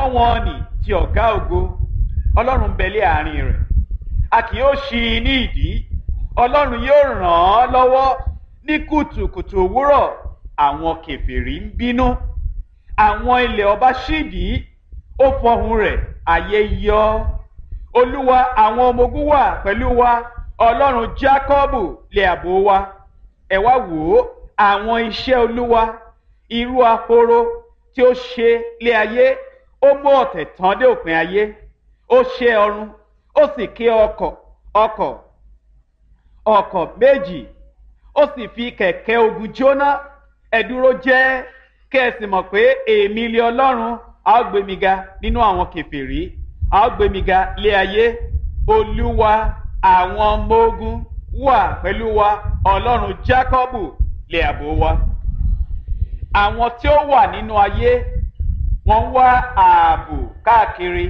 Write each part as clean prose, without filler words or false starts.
wọn nì ti ọ̀gá ògo, ọlọ́run bẹ̀lẹ̀ àárín rẹ̀, a kì yóò ṣí i ní ìdí, ọlọ́run yóò ràn án lọ́wọ́. Ní kùtùkùtù òwúrọ̀ àwọn kèfèrí ń bínú, àwọn ilẹ̀ ọba ṣídìí, ó fọhùn rẹ̀, ayé yọ. Olúwa àwọn ọmọ ogun wà pẹ̀lú wa, ọlọ́run Jákọ́bù lé ààbò wa. Ẹ wá wò ó àwọn iṣẹ́ Olúwa, irú ahoro tí ó ṣe lé ayé, ó mú ọ̀tẹ̀ tán dé òpin ayé, ó ṣe ọ̀run, ó sì ké ọkọ̀ méjì, ó sì fi kẹ̀kẹ́ ogun jóná. Ẹ dúró jẹ́ kí ẹ sì mọ̀ pé èmi lé Ọlọ́run, a ó gbé mi ga nínú àwọn kèfèrí, a ó gbé mi ga lé ayé. Olúwa àwọn ọmọ ogun wà pẹ̀lú wa, ọlọ́run Jákọ́bù lé ààbò wa. Àwọn tí ó wà nínú ayé wọ́n wá ààbò káàkiri.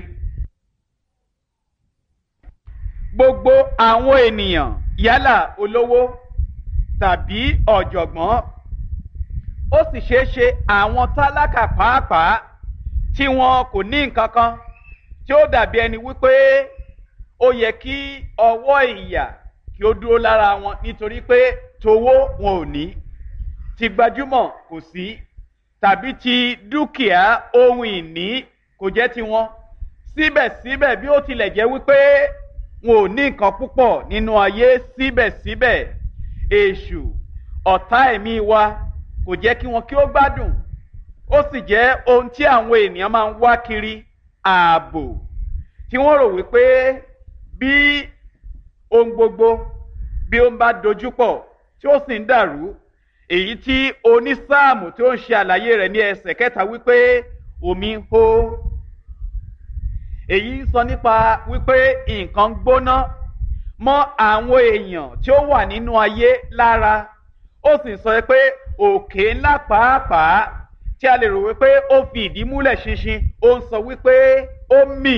Gbogbo àwọn ènìyàn, yálà olówó tàbí ọ̀jọ̀gbọ́n, ó sì ṣeé ṣe àwọn tálákà pàápàá tí wọn kò ní nǹkan kan, tí ó dàbí ẹni wípé ó yẹ kí ọwọ́ ìyà kí ó dúró lára wọn nítorí pé towó wọn ò ní, ti gbajúmọ̀ kò sí, tàbí ti dúkìá ohun ìní kò jẹ́ tiwọn. Síbẹ̀síbẹ̀ bí ó tilẹ̀ jẹ́ wípé wọn ò ní nǹkan púpọ̀ nínú ayé, síbẹ̀síbẹ̀ èṣù ọ̀tá ẹ̀mí wa kò jẹ́ kí wọn kí ó gbádùn. Ó sì jẹ́ ohun tí àwọn ènìyàn máa ń wá kiri, ààbò, tí wọ́n rò wípé bí ohun gbogbo bí ó ń bá dojúpọ̀ tí ó sì ń dàrú, èyí tí onísáàmù tí ó ń ṣe àlàyé rẹ̀ ní ẹsẹ̀ 3 wípé omi ń hó. Èyí ń sọ nípa wípé nǹkan ń gbóná mọ́ àwọn èèyàn tí ó wà nínú ayé lára. Ó sì sọ pé òkè ńlá pàápàá tí a lè rò wípé ó fi ìdí múlẹ̀ ṣinṣin, ó ń sọ wípé ó mì.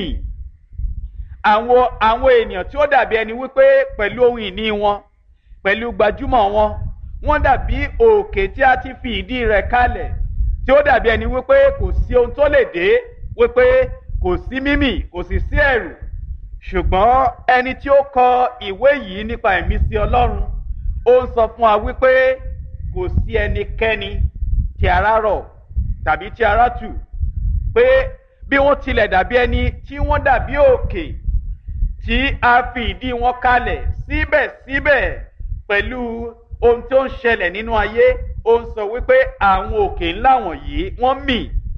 Àwọn ènìyàn tí ó dàbí ẹni wípé pẹ̀lú ohun ìní wọn, pẹ̀lú gbajúmọ̀ wọn, wọ́n dàbí òkè tí a ti fi ìdí rẹ̀ kalẹ̀, tí ó dàbí ẹni wípé kò sí ohun tó lè dé, wípé kò sí mímì, kò sì sí ẹ̀rù. Ṣùgbọ́n ẹni tí ó kọ ìwé yìí nípa ìmísí Ọlọ́run, ó ń sọ fún wa wípé kò sí ẹnikẹ́ni tí ara rọ̀ tàbí tí ara tù, pé bí wọ́n tilẹ̀ dàbí ẹni tí wọ́n dàbí òkè tí a fi ìdí wọn kalẹ̀, síbẹ̀síbẹ̀ pẹ̀lú ohun tí ó ń ṣẹlẹ̀ nínú ayé, ó ń sọ wípé àwọn òkè ńlá wọ̀nyí wọ́n mì.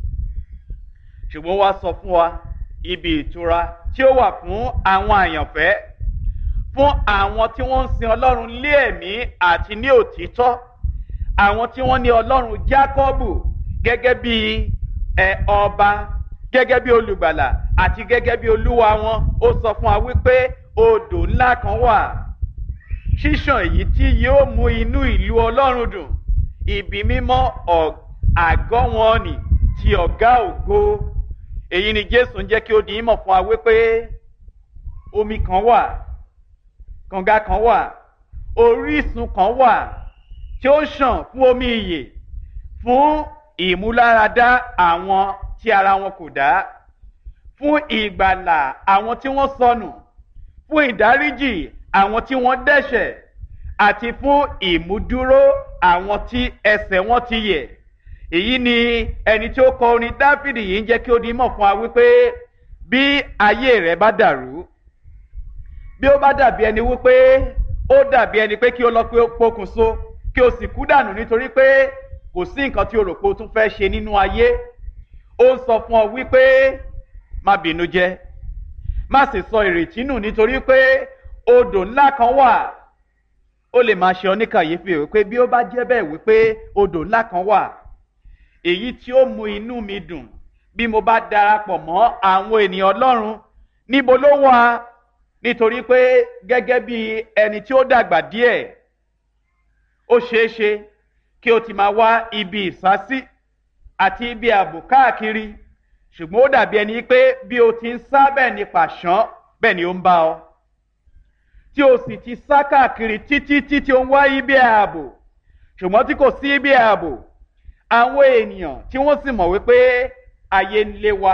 Ṣùgbọ́n wá sọ fún wa ibi ìtura tí ó wà fún àwọn àyànfẹ́, fún àwọn tí wọ́n ń sin Ọlọ́run lé ẹ̀mí àti ní òtítọ́, àwọn tí wọ́n ní Ọlọ́run Jákọ́bù gẹ́gẹ́ bí ọba, gẹ́gẹ́ bí olùgbàlà àti gẹ́gẹ́ bí olúwa wọn. Ó sọ fún wa wípé odò ńlá kan wà, ṣíṣàn èyí tí yóò mú inú ìlú Ọlọ́run dùn, ibi mímọ́ àgọ́ wọn nì ti ọ̀gá ògo. Èyí ni Jésù ń jẹ́ kí ó di ìmọ̀ fún wa wípé omi kan wà, kànga kan wà, orísun kan wà tí ó ń ṣàn fún omi ìyè, fún ìmúláradá àwọn tí ara wọn kò dá, fún ìgbàlà àwọn tí wọ́n sọnù, fún ìdáríjì àwọn tí wọ́n dẹ́ṣẹ̀, àti fún ìmúdúró àwọn tí ẹsẹ̀ wọn ti yẹ̀. Èyí ni ẹni tí ó kọ orin Dáfídì yìí ń jẹ́ kí ó di mọ̀ fún wa wípé bí ayé rẹ̀ bá dàrú, bí ó bá dàbí ẹni wípé ó dàbí ẹni pé kí ó lọ pé ó pokùnso, kí o sì kú dànù nítorí pé kò sí nǹkan tí o rò pé o tún fẹ́ ṣe nínú ayé, ó ń sọ fún ọ wípé má bínú jẹ́, má sì sọ ìrètí nù, nítorí pé odò ńlá kan wà. Ó lè máa ṣe ọ ní kàyéfì wípé bí ó bá jẹ́ bẹ́ẹ̀ wípé odò ńlá kan wà, èyí tí ó mú inú mi dùn bí mo bá darapọ̀ mọ́ àwọn ènìyàn Ọlọ́run, níbo ló wà? Nítorí pé gẹ́gẹ́ bí ẹni tí ó dàgbà díẹ̀, ó ṣeé ṣe kí o ti máa wá ibi ìsásí àti ibi ààbò káàkiri, ṣùgbọ́n ó dàbí ẹni pé bí o ti ń sá bẹ́ẹ̀ ni pàṣán, bẹ́ẹ̀ ni ó ń bá ọ, tí o sì ti sá káàkiri títí tí ó ń wá ibi ààbò, ṣùgbọ́n tí kò sí ibi ààbò. Àwọn ènìyàn tí wọ́n sì mọ̀ wípé ayé ń lé wa